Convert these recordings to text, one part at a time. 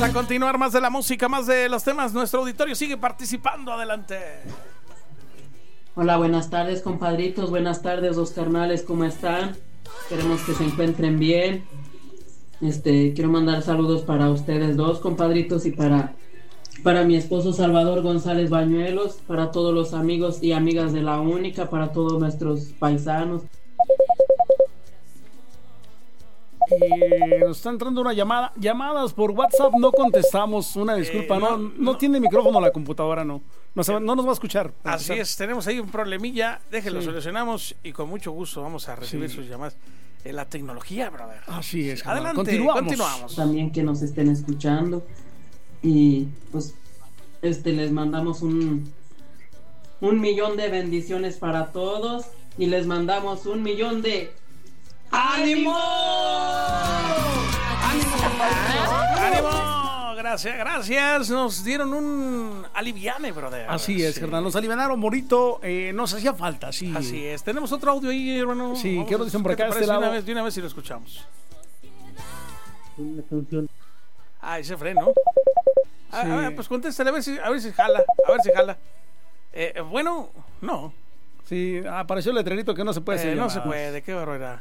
a continuar, más de la música, más de los temas. Nuestro auditorio sigue participando. Adelante. Hola, buenas tardes, compadritos. Buenas tardes, los carnales. ¿Cómo están? Esperemos que se encuentren bien. Quiero mandar saludos para ustedes dos, compadritos, y para mi esposo Salvador González Bañuelos, para todos los amigos y amigas de La Única, para todos nuestros paisanos. Nos está entrando una llamadas por WhatsApp, no contestamos, una disculpa, no tiene micrófono la computadora, no nos va a escuchar. Así es, tenemos ahí un problemilla, déjenlo, solucionamos y con mucho gusto vamos a recibir sus llamadas. La tecnología, brother. Así es. Adelante, continuamos. También que nos estén escuchando y pues les mandamos un millón de bendiciones para todos y les mandamos 1 millón de ¡ánimo! ¡Ánimo! Gracias. Nos dieron un aliviane, brother. Así es, carnal. Nos alivianaron bonito. Nos hacía falta, sí. Así es. Tenemos otro audio ahí, hermano. Sí, ¿qué nos dicen por acá? De una vez si lo escuchamos. Una canción. Ese freno. A ver, pues contéstale, a ver si jala. Bueno, no. Sí, apareció el letrerito que no se puede hacer. No se puede, qué barbaridad.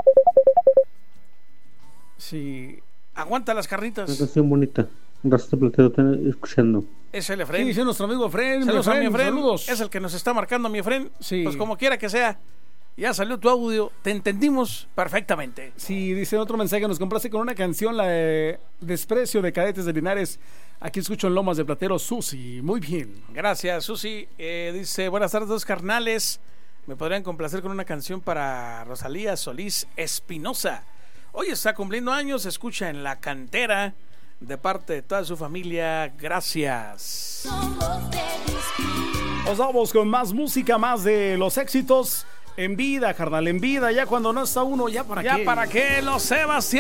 Sí. Aguanta las carnitas. Una canción bonita. Rasta Platero, están escuchando. Es el Efren. Sí, es nuestro amigo Efren. Saludos. Es el que nos está marcando, mi Efren. Sí. Pues como quiera que sea, ya salió tu audio. Te entendimos perfectamente. Sí, dice otro mensaje. Nos complace con una canción, la de Desprecio de Cadetes de Linares. Aquí escucho en Lomas de Platero, Susi. Muy bien. Gracias, Susi. Dice, buenas tardes, dos carnales. Me podrían complacer con una canción para Rosalía Solís Espinosa. Hoy está cumpliendo años, escucha en La Cantera, de parte de toda su familia. Gracias. Nos vamos con más música, más de los éxitos en vida, carnal, en vida. Ya cuando no está uno, ¿ya para qué? ¿Ya para qué, los Sebastián?